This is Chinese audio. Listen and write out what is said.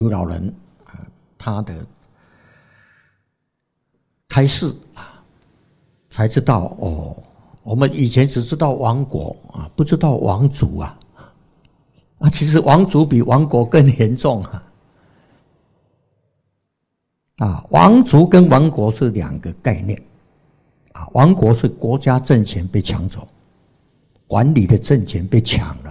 刘老人他的开示才知道我们以前只知道亡国不知道亡族其实亡族比亡国更严重亡族跟亡国是两个概念亡国是国家政权被抢走，管理的政权被抢了